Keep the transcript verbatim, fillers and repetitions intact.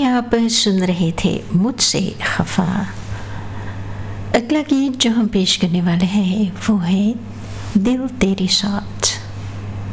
आप सुन रहे थे मुझसे खफा। अगला गीत जो हम पेश करने वाले हैं वो है दिल तेरे साथ।